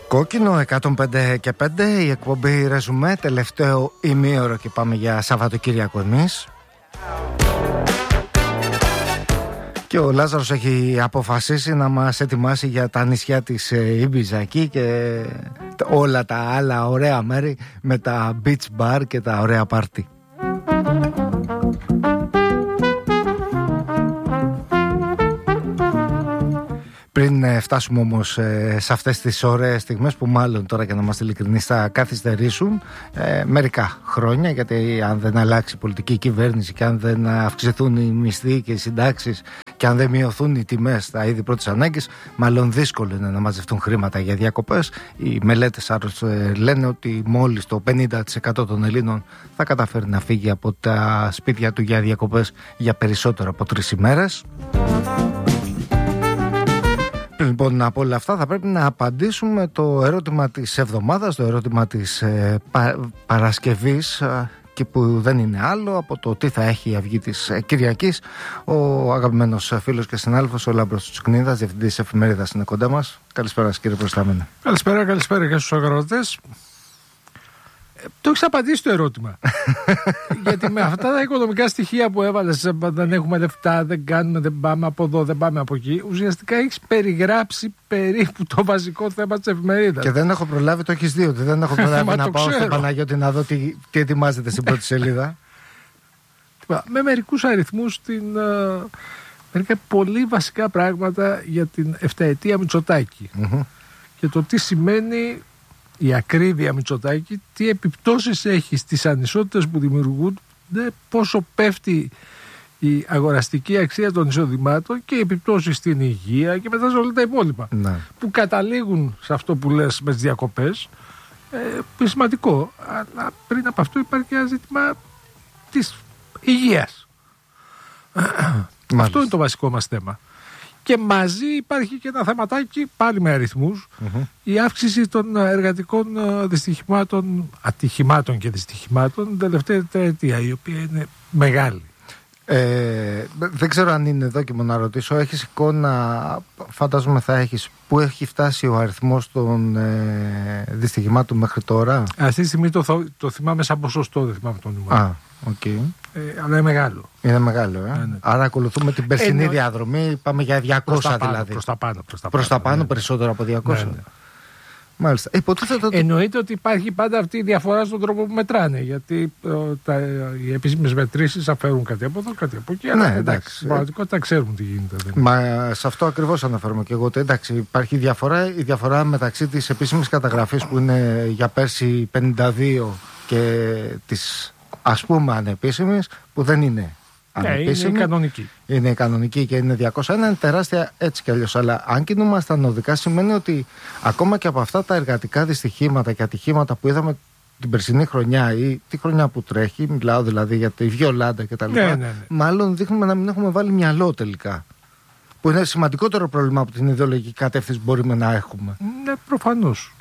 Κόκκινο 105 και 5, η εκπομπή Ρεζουμέ, τελευταίο ημίωρο και πάμε για Σαββατοκύριακο εμείς. Και ο Λάζαρος έχει αποφασίσει να μας ετοιμάσει για τα νησιά της Ιμπιζακή και όλα τα άλλα ωραία μέρη με τα beach bar και τα ωραία πάρτι. Πριν φτάσουμε όμως σε αυτές τις ωραίες στιγμές που μάλλον τώρα, για να είμαστε ειλικρινείς, θα καθυστερήσουν μερικά χρόνια, γιατί αν δεν αλλάξει η πολιτική κυβέρνηση και αν δεν αυξηθούν οι μισθοί και οι συντάξεις και αν δεν μειωθούν οι τιμές στα είδη πρώτης ανάγκης, μάλλον δύσκολο είναι να μαζευτούν χρήματα για διακοπές. Οι μελέτες λένε ότι μόλις το 50% των Ελλήνων θα καταφέρει να φύγει από τα σπίτια του για διακοπές για περισσότερο από 3 ημέρες. Λοιπόν, από όλα αυτά θα πρέπει να απαντήσουμε το ερώτημα της εβδομάδας, το ερώτημα της Παρασκευής, και που δεν είναι άλλο από το τι θα έχει η αυγή της Κυριακής. Ο αγαπημένος φίλος και συνάδελφος, ο Λάμπρος Τσουκνίδας, διευθυντής της εφημερίδας, είναι κοντά μας. Καλησπέρα κύριε Προστάμενε. Καλησπέρα και στους αγρότες. Το έχεις απαντήσει το ερώτημα. Γιατί με αυτά τα οικονομικά στοιχεία που έβαλες, δεν έχουμε λεφτά, δεν κάνουμε, δεν πάμε από εδώ, δεν πάμε από εκεί, ουσιαστικά έχεις περιγράψει περίπου το βασικό θέμα της εφημερίδας. Και δεν έχω προλάβει, το έχεις δει, ότι δεν έχω προλάβει να πάω στον Παναγιώτη να δω τι ετοιμάζεται στην πρώτη σελίδα. Με μερικούς αριθμούς, μερικά πολύ βασικά πράγματα για την 7ετία Μητσοτάκη. Και το τι σημαίνει η ακρίβεια Μητσοτάκη, τι επιπτώσεις έχει στις ανισότητες που δημιουργούνται, πόσο πέφτει η αγοραστική αξία των εισοδημάτων και οι επιπτώσεις στην υγεία και μετά σε όλα τα υπόλοιπα. Ναι. Που καταλήγουν σε αυτό που λες με τις διακοπές. Σημαντικό, αλλά πριν από αυτό υπάρχει ένα ζήτημα της υγείας. Αυτό είναι το βασικό μας θέμα. Και μαζί υπάρχει και ένα θεματάκι, πάλι με αριθμούς, η αύξηση των εργατικών ατυχημάτων και δυστυχημάτων την τελευταία τετραετία, η οποία είναι μεγάλη. Δεν ξέρω αν είναι δόκιμο να ρωτήσω, έχεις εικόνα, φαντάζομαι θα έχεις, που έχει φτάσει ο αριθμός των δυστυχημάτων μέχρι τώρα? Αυτή τη στιγμή το θυμάμαι σαν ποσοστό, δεν θυμάμαι το νούμερο. Okay. Αλλά είναι μεγάλο. Είναι μεγάλο, Ναι. Άρα ακολουθούμε την περσινή διαδρομή, πάμε για 200 δηλαδή. Προς τα πάνω, περισσότερο από 200. Ναι. Μάλιστα. Εννοείται ότι υπάρχει πάντα αυτή η διαφορά στον τρόπο που μετράνε. Γιατί οι επίσημες μετρήσεις αφαιρούν κάτι από εδώ, κάτι από εκεί. Αλλά εντάξει, στην πραγματικότητα ξέρουμε τι γίνεται. Μα σε αυτό ακριβώς αναφέρομαι και εγώ. Ότι εντάξει, υπάρχει η διαφορά μεταξύ της επίσημης καταγραφής που είναι για πέρσι 52 και της ας πούμε ανεπίσημης που δεν είναι ανεπίσημη. Είναι κανονική. Είναι κανονική και είναι 201, είναι τεράστια έτσι κι αλλιώς. Αλλά αν κινούμασταν οδικά, σημαίνει ότι ακόμα και από αυτά τα εργατικά δυστυχήματα και ατυχήματα που είδαμε την περσινή χρονιά ή τη χρονιά που τρέχει, μιλάω δηλαδή για τη Βιολάντα κτλ. Ναι. Μάλλον δείχνουμε να μην έχουμε βάλει μυαλό τελικά. Που είναι σημαντικότερο πρόβλημα από την ιδεολογική κατεύθυνση που μπορούμε να έχουμε. Ναι, προφανώς.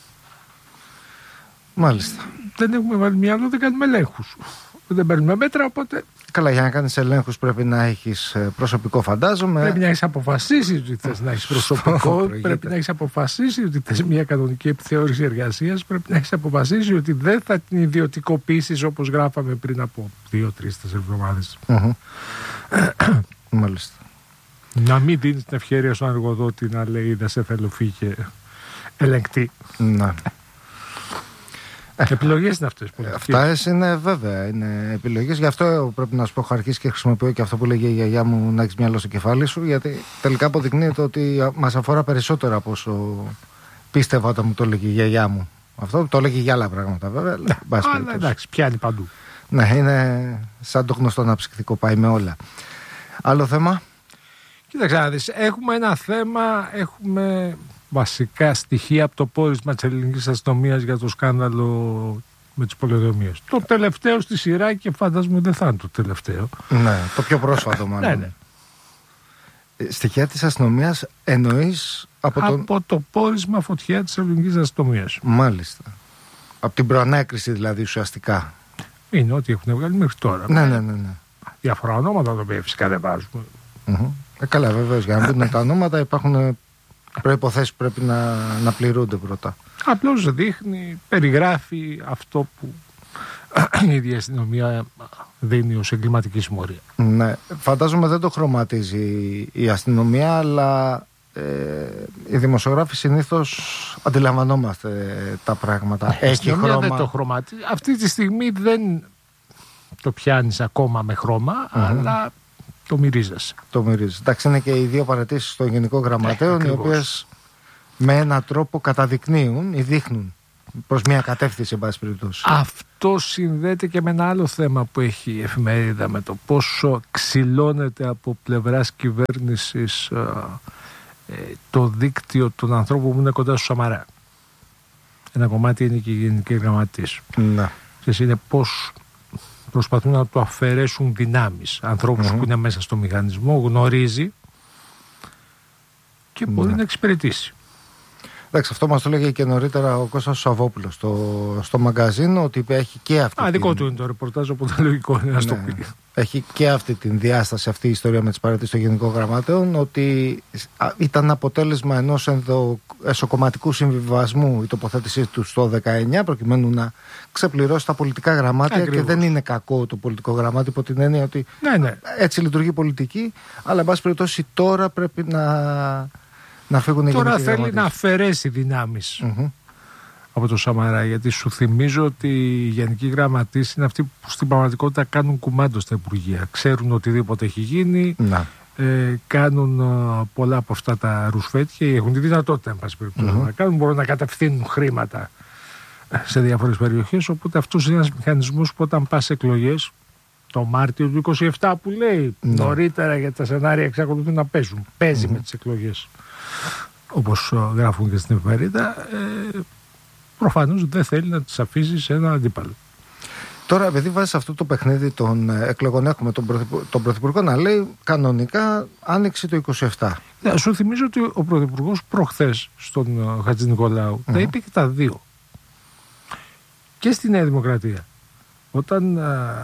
Μάλιστα. Δεν έχουμε βάλει μυαλό, δεν κάνουμε ελέγχους. Δεν παίρνουμε μέτρα, οπότε. Καλά, για να κάνεις ελέγχους πρέπει να έχεις προσωπικό, φαντάζομαι. Πρέπει να έχεις αποφασίσει ότι θες να έχεις προσωπικό. Πρέπει να έχεις αποφασίσει ότι θες μια κανονική επιθεώρηση εργασίας. Πρέπει να έχεις αποφασίσει ότι δεν θα την ιδιωτικοποιήσεις όπως γράφαμε πριν από 2-3-4 εβδομάδες. Μάλιστα. Να μην δίνεις την ευκαιρία στον εργοδότη να λέει δεν σε θέλω, φύγε, ελεγκτή. Ναι. Επιλογές είναι αυτές. Αυτές είναι βέβαια, είναι επιλογές. Γι' αυτό πρέπει να σου πω, έχω αρχίσει και χρησιμοποιώ και αυτό που λέγει η γιαγιά μου, να έχεις μυαλό στο κεφάλι σου, γιατί τελικά αποδεικνύεται ότι μας αφορά περισσότερο από όσο πίστευα όταν μου το έλεγε η γιαγιά μου. Αυτό το έλεγε για άλλα πράγματα βέβαια. Αλλά εντάξει, πιάνει παντού. Ναι, είναι σαν το γνωστό αναψυκτικό, πάει με όλα. Άλλο θέμα. Κοίταξε να δεις, έχουμε ένα θέμα, έχουμε βασικά στοιχεία από το πόρισμα της ελληνικής αστυνομίας για το σκάνδαλο με τις πολεοδομίες. Το τελευταίο στη σειρά και φαντάζομαι δεν θα είναι το τελευταίο. Ναι, το πιο πρόσφατο μάλλον. Ναι. Στοιχεία της αστυνομίας εννοείς από το πόρισμα φωτιά της ελληνικής αστυνομίας. Μάλιστα. Από την προανάκριση δηλαδή ουσιαστικά. Είναι ό,τι έχουν βγάλει μέχρι τώρα. Ναι. Διάφορα ονόματα τα οποία φυσικά δεν βάζουμε. Καλά, βεβαίως. Για να μπουν τα ονόματα υπάρχουν προϋποθέσεις πρέπει να πληρούνται πρώτα. Απλώς δείχνει, περιγράφει αυτό που η ίδια αστυνομία δίνει ως εγκληματική συμμορία. Ναι, φαντάζομαι δεν το χρωματίζει η αστυνομία, αλλά οι δημοσιογράφοι συνήθως αντιλαμβανόμαστε τα πράγματα. Έχει χρώμα. Δεν το χρωματίζει. Αυτή τη στιγμή δεν το πιάνεις ακόμα με χρώμα, αλλά το μυρίζεσαι. Το μυρίζεσαι. Εντάξει, είναι και οι δύο παρατήσεις των Γενικών Γραμματέων, οι οποίες με έναν τρόπο καταδεικνύουν ή δείχνουν προς μια κατεύθυνση, εν πάση περιπτώσει. Αυτό συνδέεται και με ένα άλλο θέμα που έχει η εφημερίδα, με το πόσο ξυλώνεται από πλευράς κυβέρνησης το δίκτυο των ανθρώπων που είναι κοντά στο Σαμαρά. Ένα κομμάτι είναι και η Γενική Γραμματής. Ναι. Είναι πώς προσπαθούν να του αφαιρέσουν δυνάμεις. Ανθρώπους που είναι μέσα στο μηχανισμό, γνωρίζει και μπορεί να εξυπηρετήσει. Εντάξει, αυτό μας το έλεγε και νωρίτερα ο Κώστας Σαββόπουλος στο μαγκαζίνο, ότι έχει και αυτή. Δικό του είναι το ρεπορτάζ, οπότε λογικό είναι να το πει. Έχει και αυτή την διάσταση, αυτή η ιστορία με τις παρατήσεις των Γενικών Γραμματέων, ότι ήταν αποτέλεσμα ενός εσωκομματικού συμβιβασμού η τοποθέτησή του στο 19, προκειμένου να ξεπληρώσει τα πολιτικά γραμμάτια. Ακριβώς. Και δεν είναι κακό το πολιτικό γραμμάτι, υπό την έννοια ότι έτσι λειτουργεί η πολιτική, αλλά εν πάση περιπτώσει τώρα πρέπει να φύγουν οι Τώρα θέλει να αφαιρέσει δυνάμεις από το Σαμαρά, γιατί σου θυμίζω ότι οι γενικοί γραμματείς είναι αυτοί που στην πραγματικότητα κάνουν κουμάντο στα Υπουργεία. Ξέρουν οτιδήποτε έχει γίνει, κάνουν πολλά από αυτά τα ρουσφέτια, έχουν τη δυνατότητα, εν πάση περιπτώσει, να κάνουν, μπορούν να κατευθύνουν χρήματα σε διάφορες περιοχές. Οπότε αυτός είναι ένας μηχανισμός που όταν πας εκλογές, το Μάρτιο του 27 που λέει νωρίτερα, γιατί τα σενάρια εξακολουθούν να παίζουν, παίζει με τις εκλογές, όπως γράφουν και στην εφημερίδα, προφανώς δεν θέλει να τις αφήσει σε ένα αντίπαλο. Τώρα, επειδή βάζεις αυτό το παιχνίδι των εκλογών, έχουμε τον Πρωθυπουργό να λέει κανονικά άνοιξη το 27. Ναι, σου θυμίζω ότι ο Πρωθυπουργός προχθές στον Χατζηνικολάου τα είπε και τα δύο. Και στη Νέα Δημοκρατία. Όταν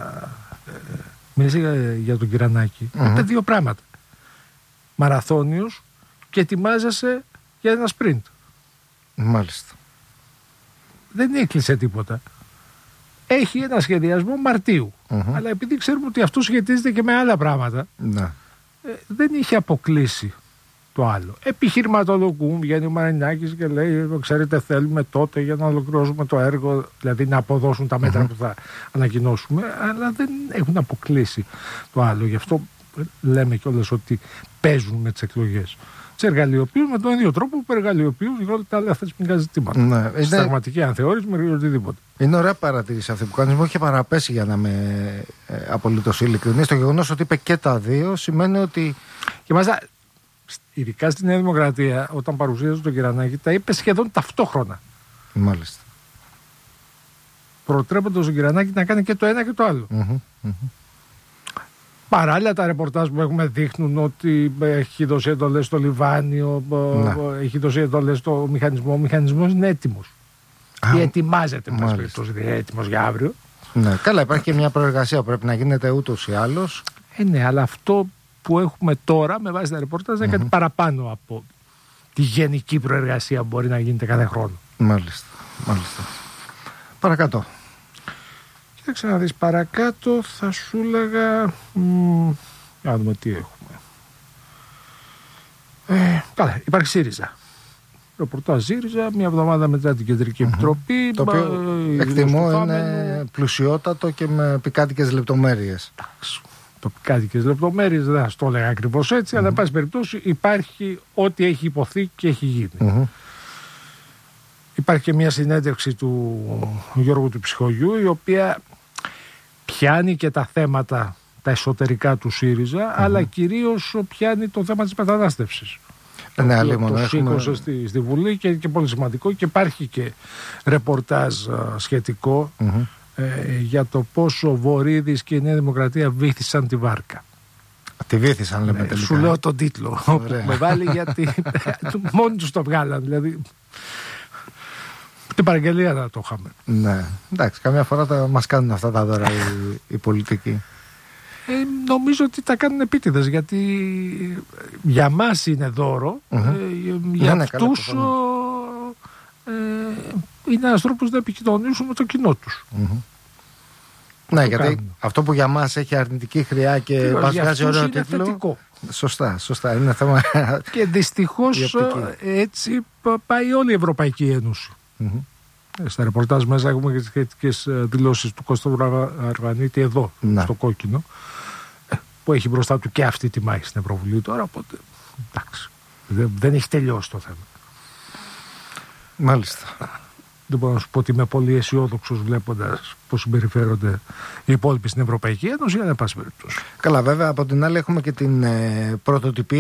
μίλησε για τον Κυρανάκη, είπε δύο πράγματα. Μαραθώνιος και ετοιμάζεσαι για ένα σπριντ. Μάλιστα. Δεν έκλεισε τίποτα. Έχει ένα σχεδιασμό Μαρτίου. Αλλά επειδή ξέρουμε ότι αυτό σχετίζεται και με άλλα πράγματα, δεν είχε αποκλείσει το άλλο. Επιχειρηματολογούν, βγαίνει ο Μαρινάκης και λέει: ξέρετε, θέλουμε τότε για να ολοκληρώσουμε το έργο, δηλαδή να αποδώσουν τα μέτρα που θα ανακοινώσουμε, αλλά δεν έχουν αποκλείσει το άλλο. Γι' αυτό λέμε κιόλας ότι παίζουν με τις εκλογές. Τι εργαλειοποιούν με τον ίδιο τρόπο που εργαλειοποιούν για όλα τα άλλα θεσμικά ζητήματα. Ναι, συνταγματική αναθεώρηση με οτιδήποτε. Είναι ωραία παρατήρηση αυτή που κάνει. Μου είχε παραπέσει, για να είμαι απολύτως ειλικρινής. Το γεγονός ότι είπε και τα δύο σημαίνει ότι. Και μάλιστα, ειδικά στη Νέα Δημοκρατία, όταν παρουσίαζε τον Κυρανάκη, τα είπε σχεδόν ταυτόχρονα. Μάλιστα. Προτρέποντας τον Κυρανάκη να κάνει και το ένα και το άλλο. Παράλληλα, τα ρεπορτάζ που έχουμε δείχνουν ότι έχει δώσει εντολές στο Λιβάνιο, έχει δώσει εντολές στο μηχανισμό. Ο μηχανισμός είναι έτοιμος. Ή ετοιμάζεται, μας περιπτώσει, είναι έτοιμος για αύριο. Ναι, καλά, υπάρχει και μια προεργασία που πρέπει να γίνεται ούτως ή άλλως. Ναι, αλλά αυτό που έχουμε τώρα με βάση τα ρεπορτάζ είναι κάτι παραπάνω από τη γενική προεργασία που μπορεί να γίνεται κάθε χρόνο. Μάλιστα. Παρακάτω. Κοίταξε να δεις, παρακάτω θα σου έλεγα. Για να δούμε τι έχουμε. Καλά, υπάρχει ΣΥΡΙΖΑ. Ρεπορτάζ ΣΥΡΙΖΑ, μια εβδομάδα μετά την Κεντρική Επιτροπή. Το οποίο εκτιμώ είναι πλουσιότατο και με πικάτικες λεπτομέρειες. Εντάξει. Το πικάτικες λεπτομέρειες δεν θα το έλεγα ακριβώς έτσι, αλλά εν πάση περιπτώσει υπάρχει ό,τι έχει υποθεί και έχει γίνει. Υπάρχει και μια συνέντευξη του Γιώργου του Ψυχογιού, η οποία πιάνει και τα θέματα τα εσωτερικά του ΣΥΡΙΖΑ, αλλά κυρίως πιάνει το θέμα της μετανάστευσης. Το σήκωσε στη Βουλή και πολύ σημαντικό, και υπάρχει και ρεπορτάζ σχετικό για το πόσο ο Βορίδης και η Νέα Δημοκρατία βύθισαν τη βάρκα. Τη βύθισαν, λέμε τελικά. Σου λέω τον τίτλο που με βάλει, γιατί μόνοι τους το βγάλαν, δηλαδή την παραγγελία να το είχαμε. Ναι, εντάξει, καμιά φορά μας κάνουν αυτά τα δώρα οι πολιτικοί. Νομίζω ότι τα κάνουν επίτηδες, γιατί για μας είναι δώρο, για αυτούς είναι ένας τρόπος να επικοινωνήσουν με το κοινό τους. Ναι, γιατί κάνουν. Αυτό που για μας έχει αρνητική χρειά και μας βγάζει ωραίο τίτλο. Θετικό. Σωστά, είναι θέμα. Και δυστυχώς έτσι πάει όλη η Ευρωπαϊκή Ένωση. Στα ρεπορτάζ μέσα έχουμε και τις σχετικές δηλώσεις του Κώστα Αργανίτη εδώ, στο κόκκινο, που έχει μπροστά του και αυτή τη μάχη στην Ευρωβουλή τώρα, οπότε εντάξει, δεν έχει τελειώσει το θέμα. Μάλιστα. Δεν μπορώ να σου πω ότι είμαι πολύ αισιόδοξος βλέποντας πώς συμπεριφέρονται οι υπόλοιποι στην Ευρωπαϊκή Ένωση, αλλά εν πάση περιπτώσει. Καλά, βέβαια, από την άλλη έχουμε και την πρωτοτυπία